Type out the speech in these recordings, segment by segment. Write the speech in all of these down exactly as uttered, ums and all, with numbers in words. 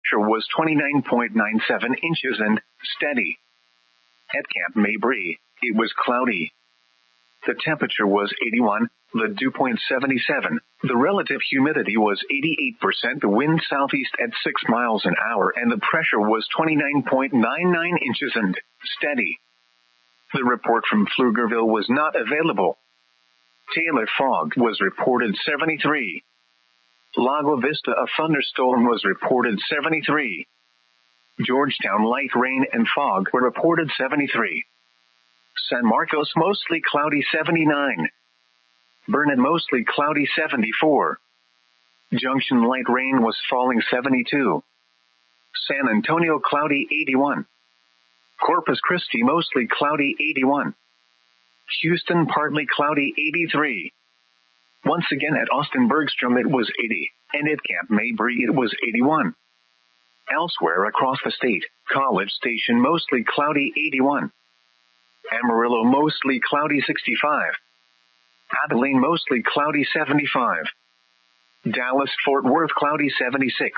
was twenty-nine point nine seven inches and steady. At Camp Mabry, it was cloudy. The temperature was eighty-one, the dew point seventy-seven, the relative humidity was eighty-eight percent, the wind southeast at six miles an hour, and the pressure was twenty-nine point nine nine inches and steady. The report from Pflugerville was not available. Taylor fog was reported seventy-three. Lago Vista a thunderstorm was reported seventy-three. Georgetown light rain and fog were reported seventy-three. San Marcos mostly cloudy seventy-nine. Burnett mostly cloudy seventy-four. Junction light rain was falling seventy-two. San Antonio cloudy eighty-one. Corpus Christi mostly cloudy eighty-one. Houston partly cloudy eighty-three. Once again at Austin Bergstrom it was eighty, and at Camp Mabry it was eighty-one. Elsewhere across the state, College Station mostly cloudy eighty-one. Amarillo mostly cloudy sixty-five. Abilene mostly cloudy seventy-five. Dallas-Fort Worth cloudy seventy-six.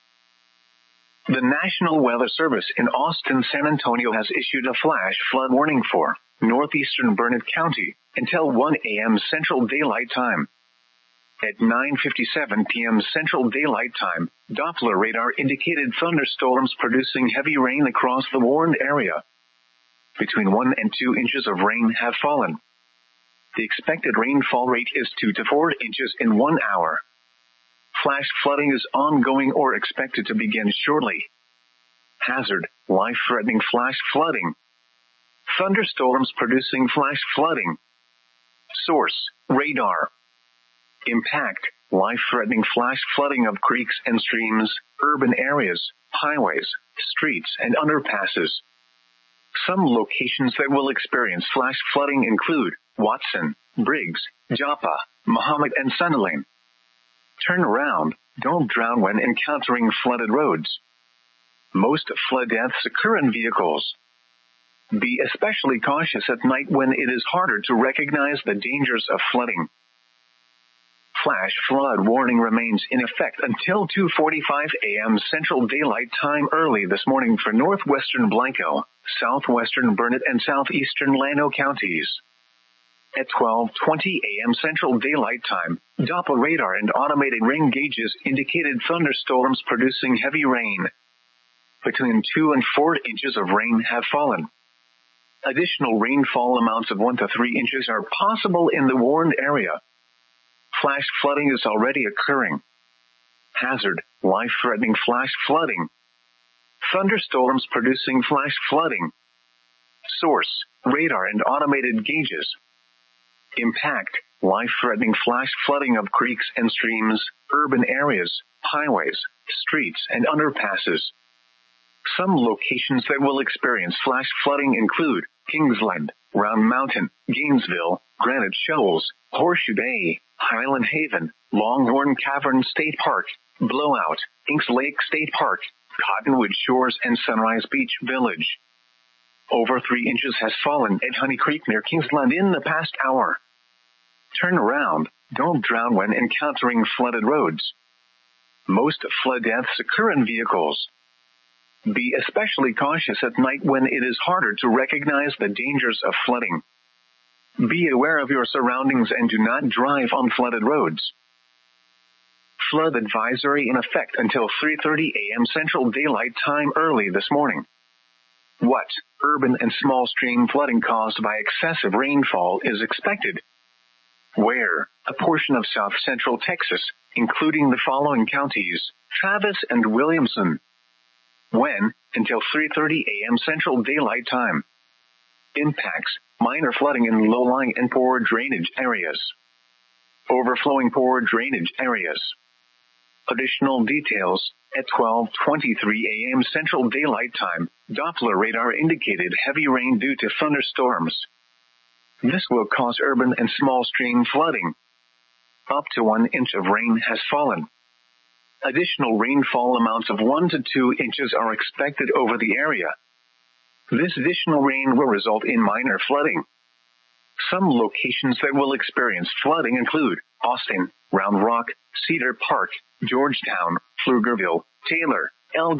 The National Weather Service in Austin-San Antonio has issued a flash flood warning for northeastern Burnett County until one a.m. Central Daylight Time. At nine fifty-seven p.m. Central Daylight Time, Doppler radar indicated thunderstorms producing heavy rain across the warned area. Between one and two inches of rain have fallen. The expected rainfall rate is two to four inches in one hour. Flash flooding is ongoing or expected to begin shortly. Hazard, life-threatening flash flooding. Thunderstorms producing flash flooding. Source, radar. Impact, life-threatening flash flooding of creeks and streams, urban areas, highways, streets, and underpasses. Some locations that will experience flash flooding include Watson, Briggs, Joppa, Mahomet, and Sunderland. Turn around, don't drown when encountering flooded roads. Most flood deaths occur in vehicles. Be especially cautious at night when it is harder to recognize the dangers of flooding. Flash flood warning remains in effect until two forty-five a.m. Central Daylight Time early this morning for northwestern Blanco, southwestern Burnett, and southeastern Llano counties. At twelve twenty a.m. Central Daylight Time, Doppler radar and automated rain gauges indicated thunderstorms producing heavy rain. Between two and four inches of rain have fallen. Additional rainfall amounts of one to three inches are possible in the warned area. Flash flooding is already occurring. Hazard, life-threatening flash flooding. Thunderstorms producing flash flooding. Source, radar and automated gauges. Impact, life-threatening flash flooding of creeks and streams, urban areas, highways, streets, and underpasses. Some locations that will experience flash flooding include Kingsland, Round Mountain, Gainesville, Granite Shoals, Horseshoe Bay, Highland Haven, Longhorn Cavern State Park, Blowout, Inks Lake State Park, Cottonwood Shores, and Sunrise Beach Village. Over three inches has fallen at Honey Creek near Kingsland in the past hour. Turn around, don't drown when encountering flooded roads. Most flood deaths occur in vehicles. Be especially cautious at night when it is harder to recognize the dangers of flooding. Be aware of your surroundings and do not drive on flooded roads. Flood advisory in effect until three thirty a.m. Central Daylight Time early this morning. What urban and small stream flooding caused by excessive rainfall is expected? Where? A portion of south central Texas, including the following counties: Travis and Williamson. When? Until three thirty a.m. Central Daylight Time. Impacts: minor flooding in low-lying and poor drainage areas. Overflowing poor drainage areas. Additional details: at twelve twenty-three a.m. Central Daylight Time, Doppler radar indicated heavy rain due to thunderstorms. This will cause urban and small stream flooding. Up to one inch of rain has fallen. Additional rainfall amounts of one to two inches are expected over the area. This additional rain will result in minor flooding. Some locations that will experience flooding include Austin, Round Rock, Cedar Park, Georgetown, Pflugerville, Taylor, El